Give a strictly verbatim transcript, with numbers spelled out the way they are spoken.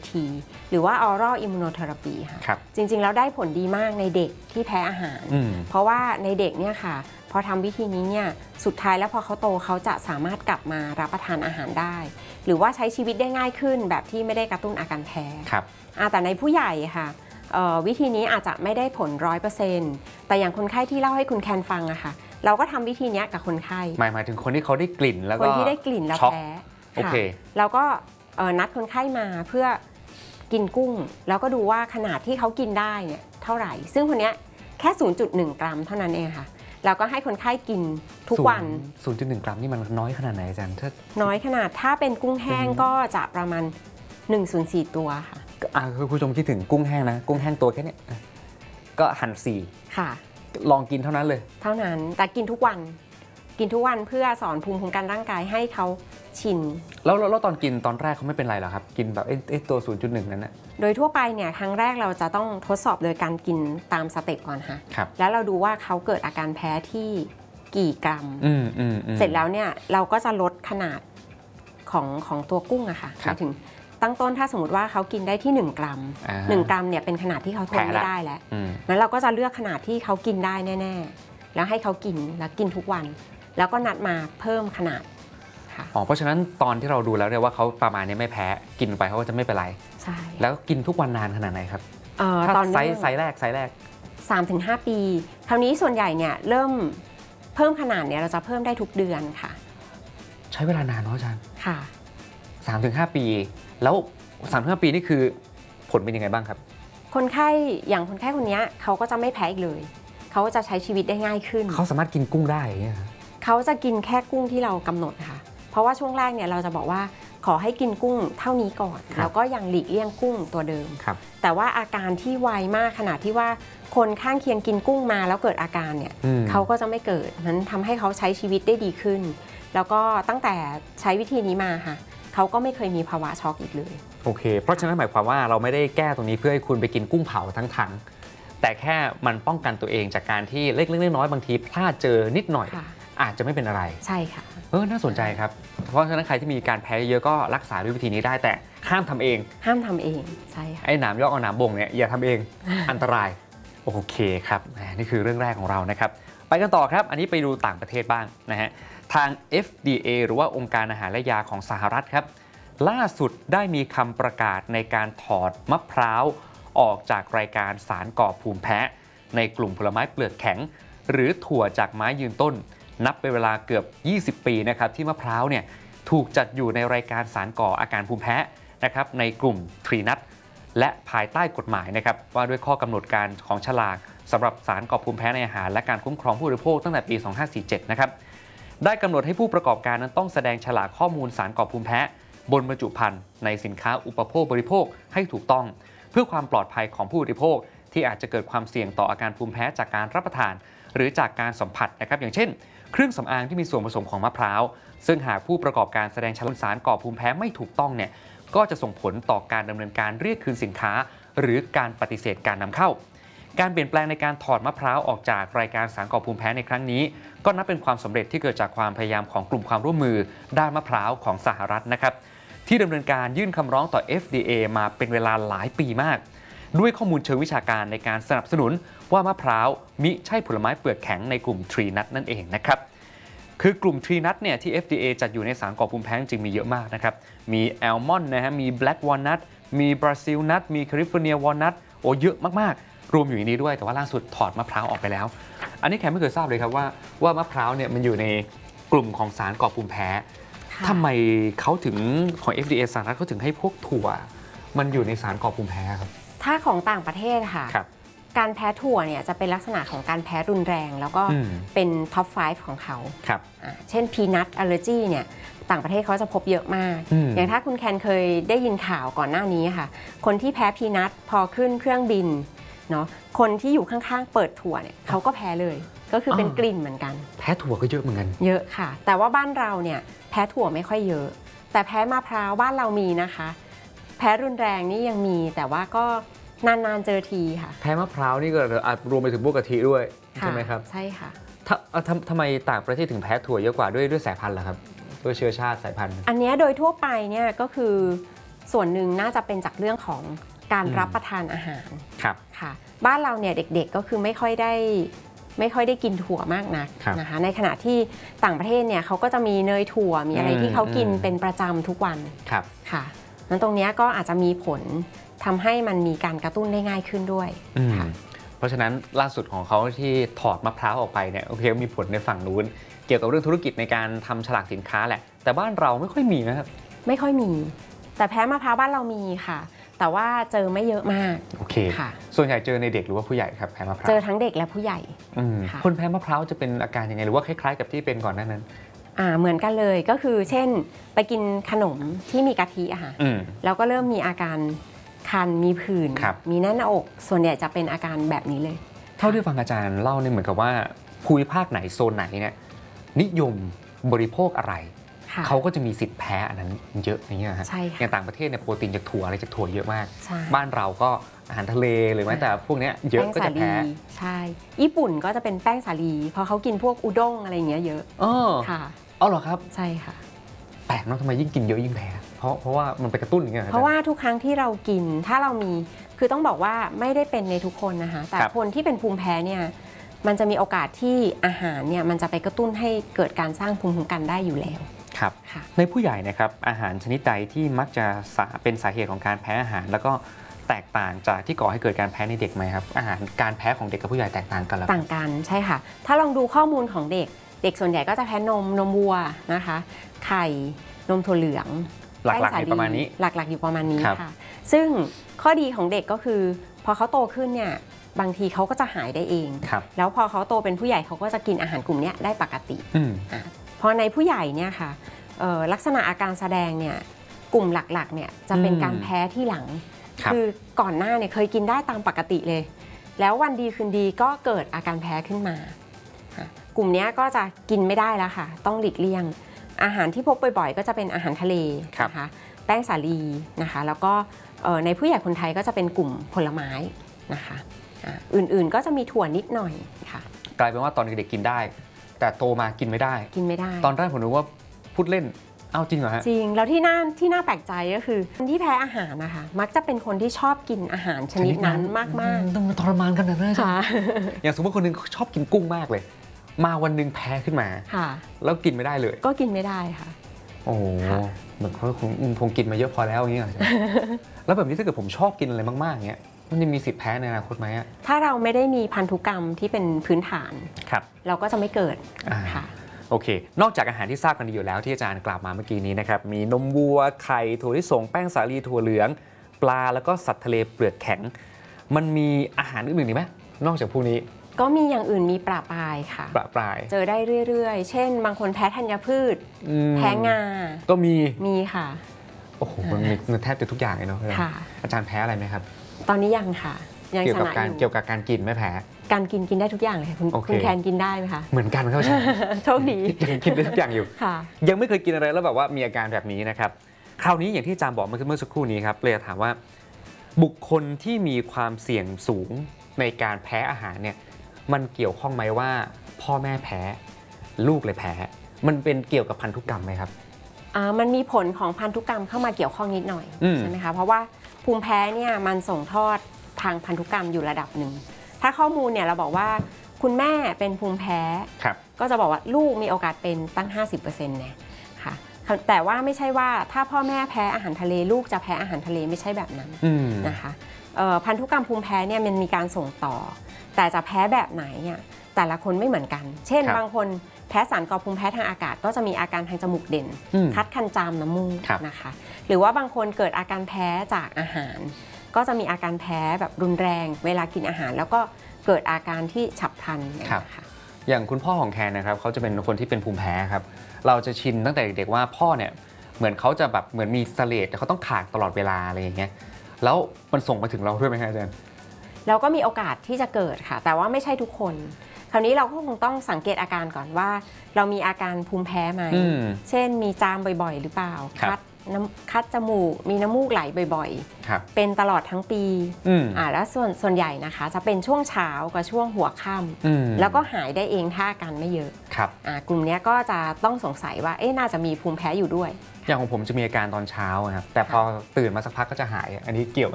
ที หรือว่า Oral Immunotherapy ค่ะจริงๆแล้วได้ผลดีมากในเด็กที่แพ้อาหารเพราะว่าในเด็กเนี่ยค่ะพอทำวิธีนี้เนี่ยสุดท้ายแล้วพอเขาโตเขาจะสามารถกลับมารับประทานอาหารได้หรือว่าใช้ชีวิตได้ง่ายขึ้นแบบที่ไม่ได้กระตุ้นอาการแพ้แต่ในผู้ใหญ่ค่ะวิธีนี้อาจจะไม่ได้ผล ร้อยเปอร์เซ็นต์ แต่อย่างคนไข้ที่เล่าให้คุณแคนฟังอะค่ะเราก็ทำวิธีนี้กับคนไข้หมายหมายถึงคนที่เขาได้กลิ่นแล้วก็คนที่ได้กลิ่นแล้วแพ้โอเคเราก็นัดคนไข้มาเพื่อกินกุ้งแล้วก็ดูว่าขนาดที่เขากินได้เนี่ยเท่าไหร่ซึ่งคนนี้แค่ ศูนย์จุดหนึ่ง กรัมเท่านั้นเองค่ะเราก็ให้คนไข้กินทุกวันศูนย์จุดหนึ่ง กรัมนี่มันน้อยขนาดไหนอาจารย์ถ้าน้อยขนาดถ้าเป็นกุ้งแห้งก็จะประมาณหนึ่งส่วนสี่ตัวค่ะอ่าคือคุณผู้ชมคิดถึงกุ้งแห้งนะกุ้งแห้งตัวแค่นี้ก็หั่นสี่ค่ะลองกินเท่านั้นเลยเท่านั้นแต่กินทุกวันกินทุกวันเพื่อสอนภูมิคุ้มกันร่างกายให้เขาชินแล้วแล้วตอนกินตอนแรกเขาไม่เป็นไรหรอครับกินแบบไอ้ตัว ศูนย์จุดหนึ่ง นั้นนะโดยทั่วไปเนี่ยครั้งแรกเราจะต้องทดสอบโดยการกินตามสเต็ปก่อนค่ะแล้วเราดูว่าเขาเกิดอาการแพ้ที่กี่กรัมเสร็จแล้วเนี่ยเราก็จะลดขนาดของของตัวกุ้งอะค่ะหมายถึงตั้งต้นถ้าสมมติว่าเขากินได้ที่หนึ่งกรัมหนึ่งกรัมเนี่ยเป็นขนาดที่เขาทนไม่ได้แล้วงั้นเราก็จะเลือกขนาดที่เขากินได้แน่ๆแล้วให้เขากินแล้วกินทุกวันแล้วก็นัดมาเพิ่มขนาดค่ะอ๋อเพราะฉะนั้นตอนที่เราดูแล้วเนี่ยว่าเขาประมาณนี้ไม่แพ้กินไปเขาก็จะไม่เป็นไรใช่แล้วกินทุกวันนานขนาดไหนครับถ้าไซส์ไซส์แรกไซส์แรกสามถึงห้า ปีคราวนี้ส่วนใหญ่เนี่ยเริ่มเพิ่มขนาดเนี่ยเราจะเพิ่มได้ทุกเดือนค่ะใช้เวลานานเนาะอาจารย์ค่ะสามถึงห้า ปีแล้ว สามถึงห้า ปีนี่คือผลเป็นยังไงบ้างครับคนไข้อย่างคนไข้คนนี้เขาก็จะไม่แพ้อีกเลยเขาจะใช้ชีวิตได้ง่ายขึ้นเขาสามารถกินกุ้งได้เนี่ยเขาจะกินแค่กุ้งที่เรากำหนดค่ะเพราะว่าช่วงแรกเนี่ยเราจะบอกว่าขอให้กินกุ้งเท่านี้ก่อนแล้วก็ยังหลีกเลี่ยงกุ้งตัวเดิมแต่ว่าอาการที่ไวมากขนาดที่ว่าคนข้างเคียงกินกุ้งมาแล้วเกิดอาการเนี่ยเขาก็จะไม่เกิดนั้นทำให้เขาใช้ชีวิตได้ดีขึ้นแล้วก็ตั้งแต่ใช้วิธีนี้มาค่ะเขาก็ไม่เคยมีภาวะช็อกอีกเลยโอเคเพราะฉะนั้นหมายความว่าเราไม่ได้แก้ตรงนี้เพื่อให้คุณไปกินกุ้งเผาทั้งถังแต่แค่มันป้องกันตัวเองจากการที่เล็กๆน้อยๆบางทีพลาดเจอนิดหน่อยอาจจะไม่เป็นอะไรใช่ค่ะเออน่าสนใจครับเพราะฉะนั้นใครที่มีการแพ้เยอะก็รักษาด้วยวิธีนี้ได้แต่ห้ามทำเองห้ามทำเองใช่ค่ะไอ้หนามยอกเอาหนามบ่งเนี่ยอย่าทำเอง อันตรายโอเคครับนี่คือเรื่องแรกของเรานะครับไปกันต่อครับอันนี้ไปดูต่างประเทศบ้างนะฮะทาง เอฟ ดี เอ หรือว่าองค์การอาหารและยาของสหรัฐครับล่าสุดได้มีคำประกาศในการถอดมะพร้าวออกจากรายการสารก่อภูมิแพ้ในกลุ่มผลไม้เปลือกแข็งหรือถั่วจากไม้ยืนต้นนับเป็นเวลาเกือบยี่สิบปีนะครับที่มะพร้าวเนี่ยถูกจัดอยู่ในรายการสารก่ออาการภูมิแพ้นะครับในกลุ่มทรีนัทและภายใต้กฎหมายนะครับว่าด้วยข้อกำหนดการของฉลากสำหรับสารก่อภูมิแพ้ในอาหารและการคุ้มครองผู้บริโภคตั้งแต่ปีสองพันห้าร้อยสี่สิบเจ็ดนะครับได้กำหนดให้ผู้ประกอบการนั้นต้องแสดงฉลากข้อมูลสารก่อภูมิแพ้บนบรรจุภัณฑ์ในสินค้าอุปโภคบริโภคให้ถูกต้องเพื่อความปลอดภัยของผู้บริโภคที่อาจจะเกิดความเสี่ยงต่ออาการภูมิแพ้จากการรับประทานหรือจากการสัมผัสนะครับอย่างเช่นเครื่องสำอางที่มีส่วนผสมของมะพร้าวซึ่งหากผู้ประกอบการแสดงฉลากสารก่อภูมิแพ้ไม่ถูกต้องเนี่ยก็จะส่งผลต่อการดำเนินการเรียกคืนสินค้าหรือการปฏิเสธการนำเข้าการเปลี่ยนแปลงในการถอดมะพร้าวออกจากรายการสารก่อภูมิแพ้ในครั้งนี้ก็นับเป็นความสำเร็จที่เกิดจากความพยายามของกลุ่มความร่วมมือด้านมะพร้าวของสหรัฐนะครับที่ดำเนินการยื่นคำร้องต่อ เอฟ ดี เอ มาเป็นเวลาหลายปีมากด้วยข้อมูลเชิงวิชาการในการสนับสนุนว่ามะพร้าวมิใช่ผลไม้เปลือกแข็งในกลุ่มทรีนัทนั่นเองนะครับคือกลุ่มทรีนัทเนี่ยที่ เอฟ ดี เอ จัดอยู่ในสารก่อภูมิแพ้จริงมีเยอะมากนะครับมีแอลมอนด์นะฮะมีแบล็กวอลนัทมีบราซิลนัทมีแคลิฟอร์เนียวอลนัทโอ้เยอะมากๆรวมอยู่ในนี้ด้วยแต่ว่าล่าสุดถอดมะพร้าวออกไปแล้วอันนี้แขกไม่เคยทราบเลยครับว่าว่ามะพร้าวเนี่ยมันอยู่ในกลุ่มของสารก่อภูมิแพ้ทำไมเขาถึงของ เอฟ ดี เอ สหรัฐเขาถึงให้พวกถั่วมันอยู่ในสารก่อภูมิแพ้ครับถ้าของต่างประเทศค่ะการแพ้ถั่วเนี่ยจะเป็นลักษณะของการแพ้รุนแรงแล้วก็เป็นท็อปไฟว์ของเขาเช่นพีนัทอัลเลอร์จีเนี่ยต่างประเทศเขาจะพบเยอะมากอย่างถ้าคุณแคนเคยได้ยินข่าวก่อนหน้านี้ค่ะคนที่แพ้พีนัทพอขึ้นเครื่องบินเนาะคนที่อยู่ข้างๆเปิดถั่วเนี่ยเขาก็แพ้เลยก็คือเป็นกลิ่นเหมือนกันแพ้ถั่วก็เยอะเหมือนกันเยอะค่ะแต่ว่าบ้านเราเนี่ยแพ้ถั่วไม่ค่อยเยอะแต่แพ้มะพร้าวบ้านเรามีนะคะแพ้รุนแรงนี่ยังมีแต่ว่าก็นานๆเจอทีค่ะแพ้มะพร้าวนี่ก็อาจรวมไปถึงพวกกะทิด้วยใช่ไหมครับใช่ค่ะทำทำไมต่างประเทศถึงแพ้ถั่วเยอะกว่าด้วยด้วยสายพันธุ์ล่ะครับด้วยเชื้อชาติสายพันธุ์อันนี้โดยทั่วไปเนี่ยก็คือส่วนหนึ่งน่าจะเป็นจากเรื่องของการรับประทานอาหารครับค่ะบ้านเราเนี่ยเด็กๆก็คือไม่ค่อยได้ไม่ค่อยได้กินถั่วมากนักนะคะในขณะที่ต่างประเทศเนี่ยเขาก็จะมีเนยถั่วมีอะไรที่เขากินเป็นประจำทุกวันครับค่ะนั้นตรงนี้ก็อาจจะมีผลทำให้มันมีการกระตุ้นได้ง่ายขึ้นด้วยค่ะเพราะฉะนั้นล่าสุดของเขาที่ถอดมะพร้าวออกไปเนี่ยโอเคมีผลในฝั่งนู้นเกี่ยวกับเรื่องธุรกิจในการทำฉลากสินค้าแหละแต่บ้านเราไม่ค่อยมีนะครับไม่ค่อยมีแต่แพ้มะพร้าวบ้านเรามีค่ะแต่ว่าเจอไม่เยอะมากโอเคค่ะส่วนใหญ่เจอในเด็กหรือว่าผู้ใหญ่ครับแพ้มะพร้าวเจอทั้งเด็กและผู้ใหญ่คนแพ้มะพร้าวจะเป็นอาการยังไงหรือว่าคล้ายๆกับที่เป็นก่อนหน้านั้นอ่าเหมือนกันเลยก็คือเช่นไปกินขนมที่มีกะทิอะค่ะแล้วก็เริ่มมีอาการคันมีผื่นมีแน่นหน้าอกส่วนใหญ่จะเป็นอาการแบบนี้เลยเท่าที่ฟังอาจารย์เล่าเนี่ยเหมือนกับว่าภูมิภาคไหนโซนไหนเนี่ยนิยมบริโภคอะไรเขาก็จะมีสิทธิ์แพ้อันนั้นเยอะอย่างเงี้ยฮะอย่างต่างประเทศเนี่ยโปรตีนจากถั่วอะไรจากถั่วเยอะมากบ้านเราก็อาหารทะเลหรือแม้แต่พวกนี้เยอะก็จะแพ้ใช่ญี่ปุ่นก็จะเป็นแป้งสาลีเพราะเขากินพวกอุด้งอะไรเงี้ยเยอะอ๋อค่ะอ๋อเหรอครับใช่ค่ะแปลกเนาะทำไมยิ่งกินเยอะยิ่งแพ้เพราะเพราะว่ามันไปกระตุ้นอย่างเงี้ยเพราะว่าทุกครั้งที่เรากินถ้าเรามีคือต้องบอกว่าไม่ได้เป็นในทุกคนนะคะแต่คนที่เป็นภูมิแพ้เนี่ยมันจะมีโอกาสที่อาหารเนี่ยมันจะไปกระตุ้นให้เกิดการสร้างภูมิคุ้มกันได้อยู่แล้วครับในผู้ใหญ่นะครับอาหารชนิดใดที่มักจะเป็นสาเหตุของการแพ้อาหารแล้วก็แตกต่างจากที่ก่อให้เกิดการแพ้ในเด็กไหมครับอาหารการแพ้ของเด็กกับผู้ใหญ่แตกต่างกันหรือต่างกันใช่ค่ะถ้าลองดูข้อมูลของเด็กเด็กส่วนใหญ่ก็จะแพ้นมนมวัวนะคะไข่นมถั่วเหลืองหลักๆอยู่ประมาณนี้หลักๆอยู่ประมาณนี้ค่ะซึ่งข้อดีของเด็กก็คือพอเขาโตขึ้นเนี่ยบางทีเขาก็จะหายได้เองแล้วพอเขาโตเป็นผู้ใหญ่เขาก็จะกินอาหารกลุ่มนี้ได้ปกติพอในผู้ใหญ่เนี่ยค่ะลักษณะอาการแสดงเนี่ยกลุ่มหลักๆเนี่ยจะเป็นการแพ้ที่หลังคือก่อนหน้าเนี่ยเคยกินได้ตามปกติเลยแล้ววันดีคืนดีก็เกิดอาการแพ้ขึ้นมากลุ่มนี้ก็จะกินไม่ได้แล้วค่ะต้องหลีกเลี่ยงอาหารที่พบบ่อยๆก็จะเป็นอาหารทะเลนะคะแป้งสาลีนะคะแล้วก็ในผู้ใหญ่คนไทยก็จะเป็นกลุ่มผลไม้นะคะอื่นๆก็จะมีถั่วนิดหน่อยค่ะกลายเป็นว่าตอนเด็กๆกินได้แต่โตมากินไม่ได้กินไม่ได้ตอนแรกผมนึกว่าพูดเล่นเอาจริงเหรอฮะจริงแล้วที่น่าที่น่าแปลกใจก็คือคนที่แพ้อาหารนะคะมักจะเป็นคนที่ชอบกินอาหารชนิดนั้นมากๆต้องทรมานกันนะค่ะอย่างสมมติคนนึงชอบกินกุ้งมากเลยมาวันนึงแพ้ขึ้นมาค่ะแล้วกินไม่ได้เลยก็กินไม่ได้ค่ะโอ้เหมือนเขาคงคงกินมาเยอะพอแล้วอย่างเงี้ยแล้วแบบนี้ถ้าเกิดผมชอบกินอะไรมากๆเงี้ยมันจะมีสิทธิ์แพ้ในอนาคตไหมอะถ้าเราไม่ได้มีพันธุกรรมที่เป็นพื้นฐานครับเราก็จะไม่เกิดค่ะโอเคนอกจากอาหารที่ทราบกันดีอยู่แล้วที่อาจารย์กล่าวมาเมื่อกี้นี้นะครับมีนมวัวไข่ถั่วลิสงแป้งสาลีถั่วเหลืองปลาแล้วก็สัตว์ทะเลเปลือกแข็งมันมีอาหารอื่นๆอีกไหมนอกจากพวกนี้ก็มีอย่างอื่นมีปลาปลายค่ะปลาปลายเจอได้เรื่อยๆเช่นบางคนแพ้ธัญพืชแพ้งาก็มีมีค่ะโอ้โหมันมีแทบจะทุกอย่างเลยเนาะอาจารย์แพ้อะไรไหมครับตอนนี้ยังค่ะยังเกี่ยวกับการเกี่ยวกับการกินไม่แพ้การกินกินได้ทุกอย่างเลยคุณคุณแคนกินได้ไหมคะเหมือนกันครับอาจารย์โชคดียังกินได้ทุกอย่างอยู่ยังไม่เคยกินอะไรแล้วแบบว่ามีอาการแบบนี้นะครับคราวนี้อย่างที่อาจารย์บอกเมื่อสักครู่นี้ครับเลยถามว่าบุคคลที่มีความเสี่ยงสูงในการแพ้อาหารเนี่ยมันเกี่ยวข้องไหมว่าพ่อแม่แพ้ลูกเลยแพ้มันเป็นเกี่ยวกับพันธุกรรมไหมครับอ่ามันมีผลของพันธุกรรมเข้ามาเกี่ยวข้องนิดหน่อยใช่ไหมคะเพราะว่าภูมิแพ้เนี่ยมันส่งทอดทางพันธุกรรมอยู่ระดับหนึ่งถ้าข้อมูลเนี่ยเราบอกว่าคุณแม่เป็นภูมิแพ้ก็จะบอกว่าลูกมีโอกาสเป็นตั้ง ห้าสิบเปอร์เซ็นต์ เนี่ยค่ะแต่ว่าไม่ใช่ว่าถ้าพ่อแม่แพ้อาหารทะเลลูกจะแพ้อาหารทะเลไม่ใช่แบบนั้นนะคะพันธุกรรมภูมิแพ้เนี่ยมันมีการส่งต่อแต่จะแพ้แบบไหนเนี่ยแต่ละคนไม่เหมือนกันเช่นบางคนแพ้สารก่อภูมิแพ้ทางอากาศก็จะมีอาการทางจมูกเด่นคัดคันจามน้ำมูกนะคะหรือว่าบางคนเกิดอาการแพ้จากอาหารก็จะมีอาการแพ้แบบรุนแรงเวลากินอาหารแล้วก็เกิดอาการที่ฉับพลันนะคะอย่างคุณพ่อของแคนนะครับเขาจะเป็นคนที่เป็นภูมิแพ้ครับเราจะชินตั้งแต่เด็กๆว่าพ่อเนี่ยเหมือนเขาจะแบบเหมือนมีเสลดแต่เขาต้องขากตลอดเวลาอะไรอย่างเงี้ยแล้วมันส่งมาถึงเราด้วยไหมครับอาจารย์เราก็มีโอกาสที่จะเกิดค่ะแต่ว่าไม่ใช่ทุกคนคราวนี้เราก็คงต้องสังเกตอาการก่อนว่าเรามีอาการภูมิแพ้ไหมเช่นมีจามบ่อยๆหรือเปล่าคัดน้ำคัดจมูกมีน้ำมูกไหลบ่อยๆเป็นตลอดทั้งปีอ่าแล้วส่วนส่วนใหญ่นะคะจะเป็นช่วงเช้ากับช่วงหัวค่ำแล้วก็หายได้เองถ้าอาการไม่เยอะครับอ่ากลุ่มนี้ก็จะต้องสงสัยว่าเอ๊ะน่าจะมีภูมิแพ้อยู่ด้วยอย่างของผมจะมีอาการตอนเช้าครับแต่พอตื่นมาสักพักก็จะหายอันนี้เกี่ยว